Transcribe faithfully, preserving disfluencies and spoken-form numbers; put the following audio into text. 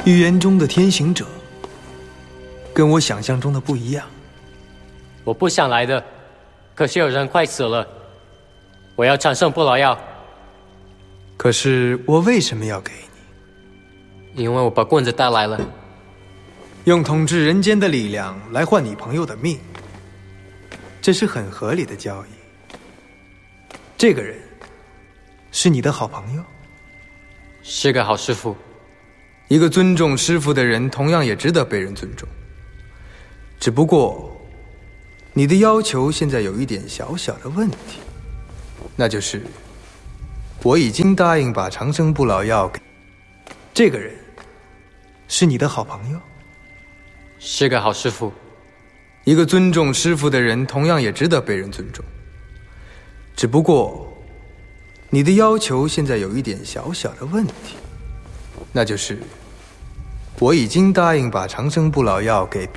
预言中的天行者，跟我想象中的不一样。 我不想来的，可是有人快死了，我要长生不老药。 可是我为什么要给你？因为我把棍子带来了。 用统治人间的力量来换你朋友的命，这是很合理的交易。这个人是你的好朋友， 是个好师傅。 一个尊重师傅的人，同样也值得被人尊重。只不过，你的要求现在有一点小小的问题，那就是我已经答应把长生不老药给这个人，是你的好朋友， 是个好师傅。 一个尊重师傅的人，同样也值得被人尊重。只不过，你的要求现在有一点小小的问题，那就是我已经答应把长生不老药给